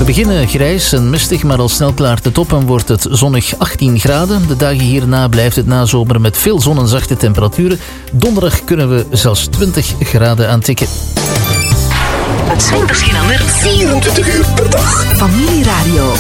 beginnen grijs en mistig, maar al snel klaart het op en wordt het zonnig 18 graden. De dagen hierna blijft het nazomer met veel zon en zachte temperaturen. Donderdag kunnen we zelfs 20 graden aantikken. Het Zwenderschinander 24 uur per dag. Familieradio.